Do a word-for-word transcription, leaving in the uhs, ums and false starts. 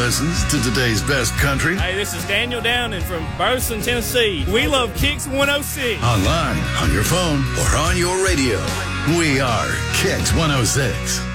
listens to today's best country. Hey, this is Daniel Downing from Burleson, Tennessee. We love Kicks one oh six. Online, on your phone, or on your radio. We are Kicks one oh six.